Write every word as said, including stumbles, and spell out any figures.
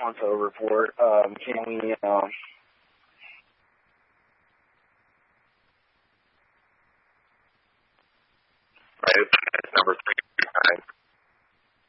onto a report. Um, can we, um, right, it's number three